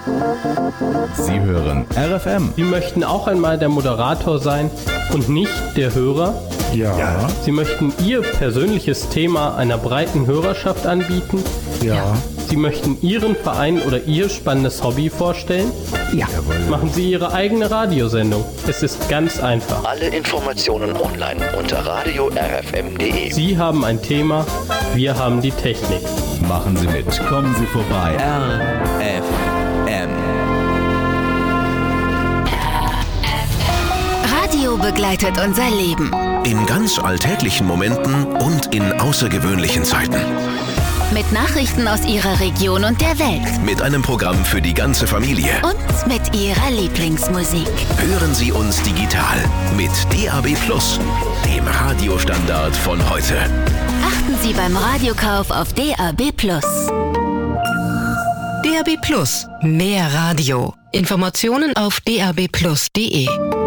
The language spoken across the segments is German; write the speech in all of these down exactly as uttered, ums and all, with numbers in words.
Sie hören R F M. Sie möchten auch einmal der Moderator sein und nicht der Hörer? Ja. Sie möchten Ihr persönliches Thema einer breiten Hörerschaft anbieten? Ja. Sie möchten Ihren Verein oder Ihr spannendes Hobby vorstellen? Ja. Machen Sie Ihre eigene Radiosendung. Es ist ganz einfach. Alle Informationen online unter radio r f m punkt d e. Sie haben ein Thema, wir haben die Technik. Machen Sie mit. Kommen Sie vorbei. R F M. Radio begleitet unser Leben. In ganz alltäglichen Momenten und in außergewöhnlichen Zeiten. Mit Nachrichten aus Ihrer Region und der Welt. Mit einem Programm für die ganze Familie. Und mit Ihrer Lieblingsmusik. Hören Sie uns digital mit D A B plus, dem Radiostandard von heute. Achten Sie beim Radiokauf auf D A B plus. D A B plus. Mehr Radio. Informationen auf d a b plus punkt d e.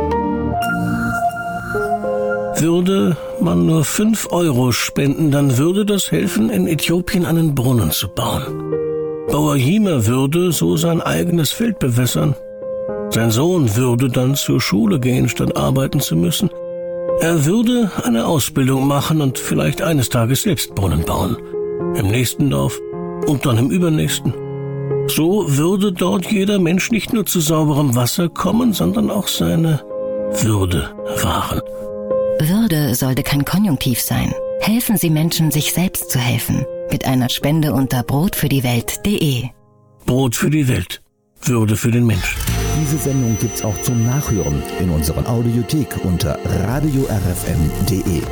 Würde man nur fünf Euro spenden, dann würde das helfen, in Äthiopien einen Brunnen zu bauen. Bauer Jima würde so sein eigenes Feld bewässern. Sein Sohn würde dann zur Schule gehen, statt arbeiten zu müssen. Er würde eine Ausbildung machen und vielleicht eines Tages selbst Brunnen bauen. Im nächsten Dorf und dann im übernächsten. So würde dort jeder Mensch nicht nur zu sauberem Wasser kommen, sondern auch seine Würde wahren. Würde sollte kein Konjunktiv sein. Helfen Sie Menschen, sich selbst zu helfen. Mit einer Spende unter brotfürdiewelt punkt d e. Brot für die Welt. Würde für den Mensch. Diese Sendung gibt's auch zum Nachhören in unserer Audiothek unter radio r f m punkt d e.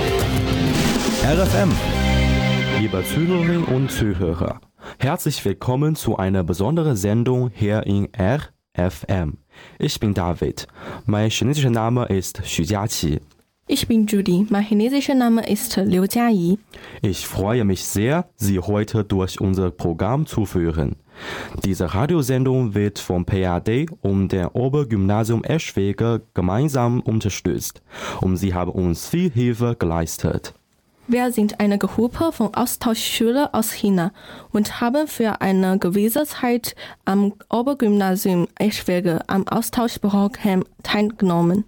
R F M. Liebe Zuhörerinnen und Zuhörer, herzlich willkommen zu einer besonderen Sendung hier in R F M. Ich bin David. Mein chinesischer Name ist Xu Jiaqi. Ich bin Judy. Mein chinesischer Name ist Liu Jiayi. Ich freue mich sehr, Sie heute durch unser Programm zu führen. Diese Radiosendung wird vom P A D und dem Obergymnasium Eschwege gemeinsam unterstützt und Sie haben uns viel Hilfe geleistet. Wir sind eine Gruppe von Austauschschülern aus China und haben für eine gewisse Zeit am Obergymnasium Eschwege am Austauschprogramm teilgenommen.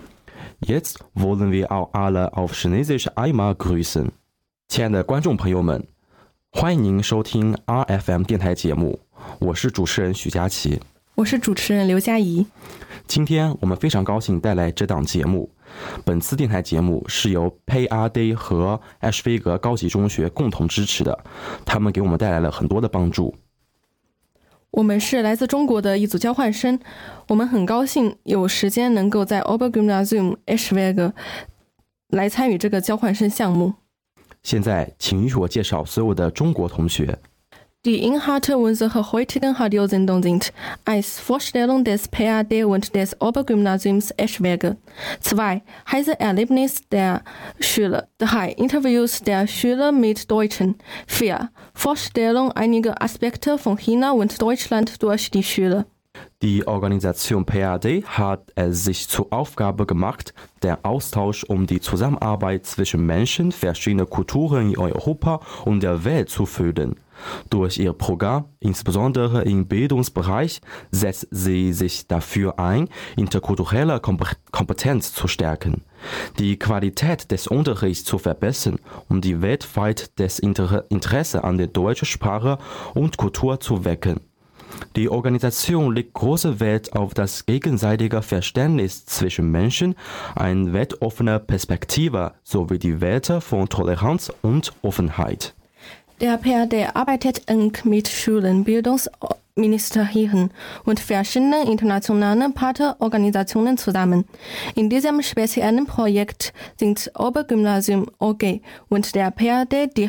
Jetzt wollen wir auch alle auf Chinesisch einmal grüßen. 亲爱的观众朋友们，欢迎您收听 R F M 电台节目，我是主持人许佳琪， 我是主持人刘佳怡。 今天我们非常高兴带来这档节目。本次电台节目是由 P A D 和埃什菲格高级中学共同支持的，他们给我们带来了很多的帮助。 我们是来自中国的一组交换生，我们很高兴有时间能够在 Obergymnasium Eschwege 来参与这个交换生项目。 现在，请允许我介绍所有的中国同学。 Die Inhalte unserer heutigen Radiosendung sind eins Vorstellung des P A D und des Obergymnasiums Eschwege, zwei Reiseerlebnis der Schüler, drei Interviews der Schüler mit Deutschen, vier Vorstellung einiger Aspekte von China und Deutschland durch die Schüler. Die Organisation P A D hat es sich zur Aufgabe gemacht, den Austausch und die Zusammenarbeit zwischen Menschen verschiedener Kulturen in Europa und der Welt zu fördern. Durch ihr Programm, insbesondere im Bildungsbereich, setzt sie sich dafür ein, interkulturelle Kompetenz zu stärken, die Qualität des Unterrichts zu verbessern und die weltweit das Interesse an der deutschen Sprache und Kultur zu wecken. Die Organisation legt große Wert auf das gegenseitige Verständnis zwischen Menschen, eine weltoffene Perspektive sowie die Werte von Toleranz und Offenheit. Der P A D arbeitet eng mit Schulen, Bildungsministerien und verschiedenen internationalen Partnerorganisationen zusammen. In diesem speziellen Projekt sind Obergymnasium O G und der P A D die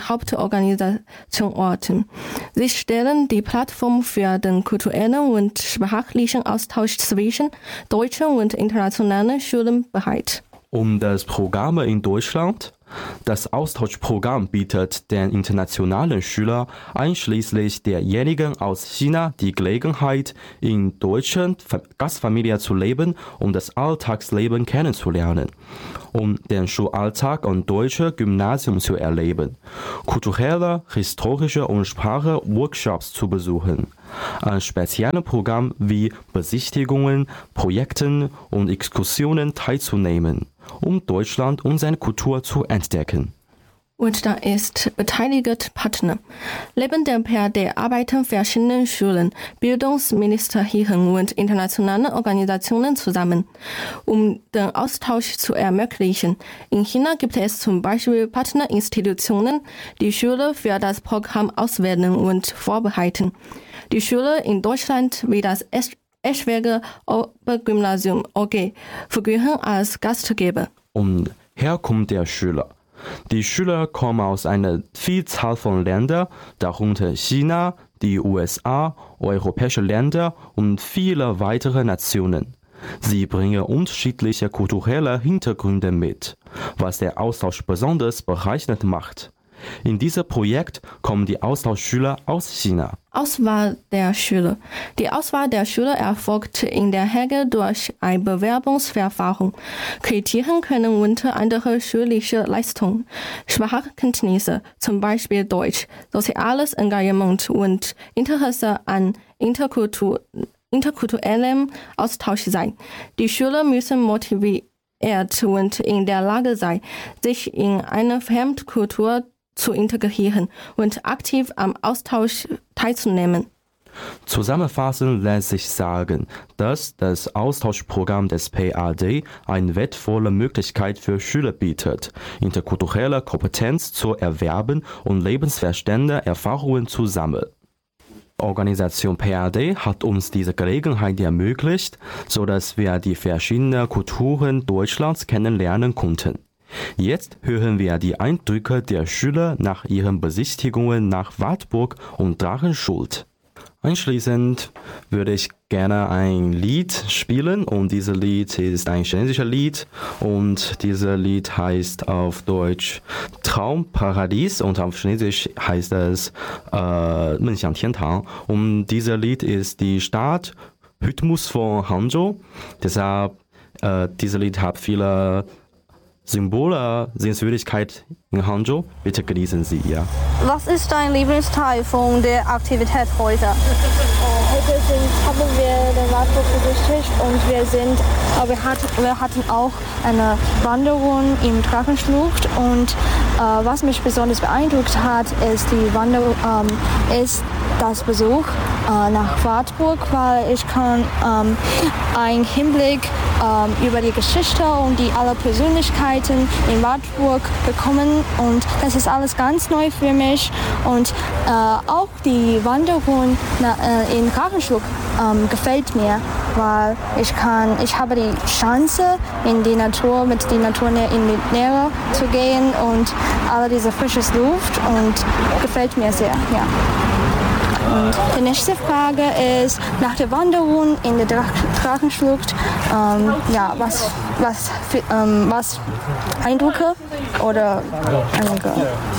Hauptorganisationsorte. Sie stellen die Plattform für den kulturellen und sprachlichen Austausch zwischen deutschen und internationalen Schulen bereit. Um das Programm in Deutschland. Das Austauschprogramm bietet den internationalen Schülern, einschließlich derjenigen aus China, die Gelegenheit, in deutschen Gastfamilien zu leben und das Alltagsleben kennenzulernen, um den Schulalltag am deutschen Gymnasium zu erleben, kulturelle, historische und Sprachworkshops zu besuchen, an speziellen Programmen wie Besichtigungen, Projekten und Exkursionen teilzunehmen, um Deutschland und seine Kultur zu entdecken. Und da ist beteiligt Partner. Neben der P A D arbeiten verschiedene Schulen, Bildungsministerien und internationale Organisationen zusammen, um den Austausch zu ermöglichen. In China gibt es zum Beispiel Partnerinstitutionen, die Schüler für das Programm auswählen und vorbereiten. Die Schüler in Deutschland wie das Eschwege Obergymnasium O G fungieren als Gastgeber. Um Herkunft der Schüler. Die Schüler kommen aus einer Vielzahl von Ländern, darunter China, die U S A, europäische Länder und viele weitere Nationen. Sie bringen unterschiedliche kulturelle Hintergründe mit, was der Austausch besonders bereichernd macht. In diesem Projekt kommen die Austauschschüler aus China. Auswahl der Schüler. Die Auswahl der Schüler erfolgt in der Regel durch ein Bewerbungsverfahren. Kriterien können unter anderem schulische Leistung, Sprachkenntnisse, zum Beispiel Deutsch, soziales Engagement und Interesse an Interkultur, interkulturellem Austausch sein. Die Schüler müssen motiviert und in der Lage sein, sich in eine Fremdkultur zu integrieren und aktiv am Austausch teilzunehmen. Zusammenfassend lässt sich sagen, dass das Austauschprogramm des P A D eine wertvolle Möglichkeit für Schüler bietet, interkulturelle Kompetenz zu erwerben und lebensverständliche Erfahrungen zu sammeln. Die Organisation P A D hat uns diese Gelegenheit ermöglicht, sodass wir die verschiedenen Kulturen Deutschlands kennenlernen konnten. Jetzt hören wir die Eindrücke der Schüler nach ihren Besichtigungen nach Wartburg und Drachenschuld. Anschließend würde ich gerne ein Lied spielen und dieses Lied ist ein chinesisches Lied und dieses Lied heißt auf Deutsch Traumparadies und auf Chinesisch heißt es äh, 梦想天堂 und dieses Lied ist die Stadtrhythmus von Hangzhou. Deshalb äh, dieses Lied hat viele Symbole, Sehenswürdigkeit in Hangzhou. Bitte genießen Sie, ja. Was ist dein Lieblingsteil von der Aktivität heute? Äh, heute sind, haben wir den Wartburg besichtigt und wir sind, äh, wir, hat, wir hatten auch eine Wanderung im Drachenschlucht und äh, was mich besonders beeindruckt hat, ist die Wanderung, ähm, ist das Besuch äh, nach Wartburg, weil ich kann ähm, einen Hinblick ähm, über die Geschichte und die alle Persönlichkeiten in Wartburg bekommen und das ist alles ganz neu für mich und äh, auch die Wanderung na, äh, in Drachenschlucht ähm, gefällt mir, weil ich kann, ich habe die Chance in die Natur mit der Natur in die Nähe zu gehen und alle diese frische Luft und gefällt mir sehr, ja. Und die nächste Frage ist, nach der Wanderung in der Drachenschlucht, ähm, ja, was, was, für, ähm, was Eindrücke oder Eindrücke?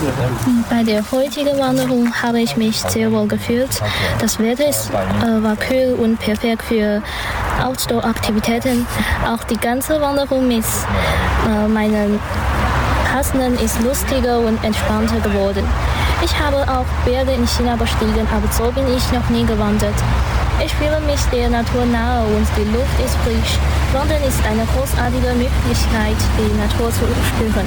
Bei der heutigen Wanderung habe ich mich sehr wohl gefühlt. Das Wetter ist, äh, war kühl und perfekt für Outdoor-Aktivitäten. Auch die ganze Wanderung mit äh, meinen Partnern ist lustiger und entspannter geworden. Ich habe auch Berge in China bestiegen, aber so bin ich noch nie gewandert. Ich fühle mich der Natur nahe und die Luft ist frisch. Wandern ist eine großartige Möglichkeit, die Natur zu spüren.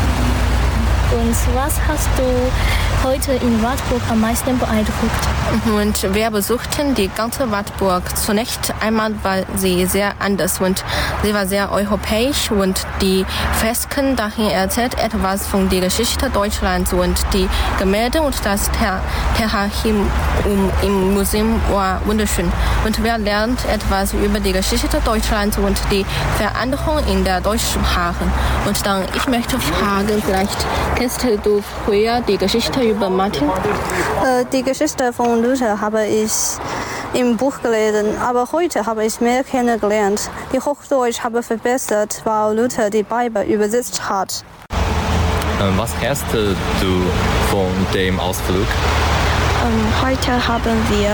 Und was hast du heute in Wartburg am meisten beeindruckt? Und wir besuchten die ganze Wartburg zunächst einmal, weil sie sehr anders und sie war sehr europäisch und die Fresken dahin erzählt etwas von der Geschichte Deutschlands und die Gemälde und das Terrain im Museum war wunderschön. Und wir lernen etwas über die Geschichte Deutschlands und die Veränderung in der Deutschsprache. Und dann, ich möchte fragen, vielleicht kennst du früher die Geschichte über Martin? Äh, die Geschichte von Luther habe ich im Buch gelesen, aber heute habe ich mehr kennengelernt. Die Hochdeutsch habe verbessert, weil Luther die Bibel übersetzt hat. Ähm, was hältst du von dem Ausflug? Ähm, heute haben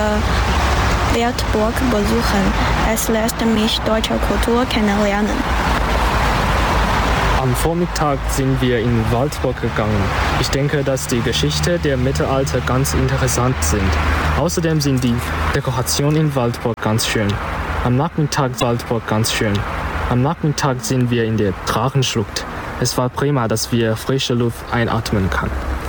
wir Wartburg besuchen. Es lässt mich deutsche Kultur kennenlernen. An Am Vormittag sind wir in Waldburg gegangen. Ich denke, dass die Geschichte der Mittelalter ganz interessant sind. Außerdem sind die Dekorationen in Waldburg ganz schön. Am Nachmittag Waldburg ganz schön. Am Nachmittag sind wir in der Drachenschlucht. Es war prima, dass wir frische Luft einatmen können.